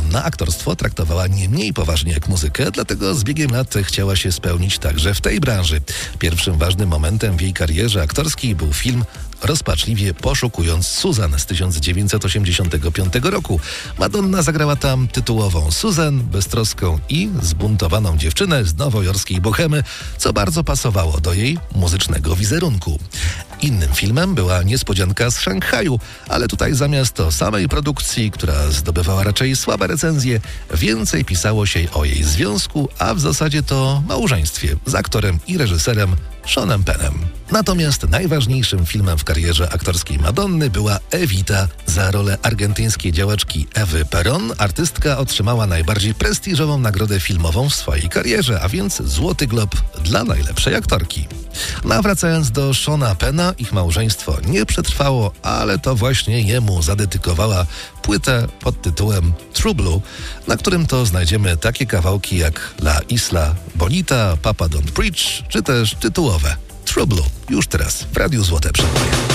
Madonna aktorstwo traktowała nie mniej poważnie jak muzykę, dlatego z biegiem lat chciała się spełnić także w tej branży. Pierwszym ważnym momentem w jej karierze aktorskiej był film Rozpaczliwie poszukując Susan z 1985 roku. Madonna zagrała tam tytułową Susan, beztroską i zbuntowaną dziewczynę z nowojorskiej bohemy, co bardzo pasowało do jej muzycznego wizerunku. Innym filmem była Niespodzianka z Szanghaju, ale tutaj zamiast o samej produkcji, która zdobywała raczej słabe recenzje, więcej pisało się o jej związku, a w zasadzie to małżeństwie z aktorem i reżyserem Seanem Pennem. Natomiast najważniejszym filmem w karierze aktorskiej Madonny była Evita. Za rolę argentyńskiej działaczki Ewy Perón artystka otrzymała najbardziej prestiżową nagrodę filmową w swojej karierze, a więc Złoty Glob dla najlepszej aktorki. Wracając do Seana Penna, ich małżeństwo nie przetrwało, ale to właśnie jemu zadedykowała płytę pod tytułem True Blue, na którym to znajdziemy takie kawałki jak La Isla Bonita, Papa Don't Preach, czy też tytułowe True Blue. Już teraz w Radiu Złote Przeboje.